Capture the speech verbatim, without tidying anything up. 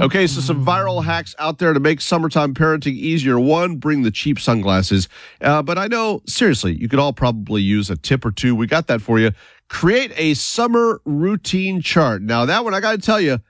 Okay, so some viral hacks out there to make summertime parenting easier. One, bring the cheap sunglasses. Uh, but I know, seriously, you could all probably use a tip or two. We got that for you. Create a summer routine chart. Now, that one, I got to tell you,